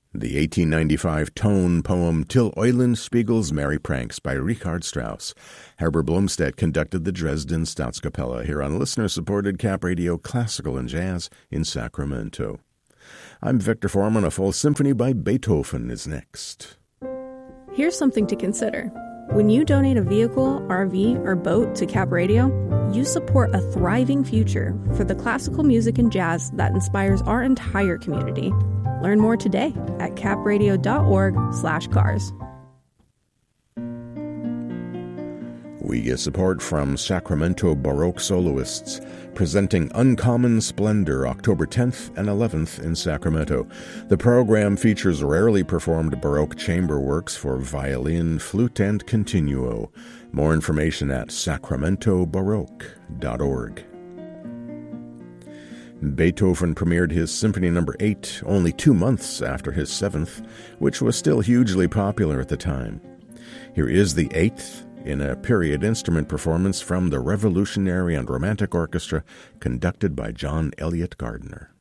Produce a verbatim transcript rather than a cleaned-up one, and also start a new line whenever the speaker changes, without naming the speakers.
The eighteen ninety-five tone poem Till Eulen Spiegel's Merry Pranks by Richard Strauss. Herbert Blomstedt conducted the Dresden Staatskapelle here on listener-supported Cap Radio Classical and Jazz in Sacramento. I'm Victor Foreman. A full symphony by Beethoven is next.
Here's something to consider. When you donate a vehicle, R V, or boat to Cap Radio, you support a thriving future for the classical music and jazz that inspires our entire community. Learn more today at capradio.org slash cars.
We get support from Sacramento Baroque soloists presenting Uncommon Splendor October tenth and eleventh in Sacramento. The program features rarely performed Baroque chamber works for violin, flute, and continuo. More information at sacramento baroque dot org. Beethoven premiered his Symphony Number eight only two months after his seventh, which was still hugely popular at the time. Here is the eighth in a period instrument performance from the Revolutionary and Romantic Orchestra conducted by John Elliott Gardiner.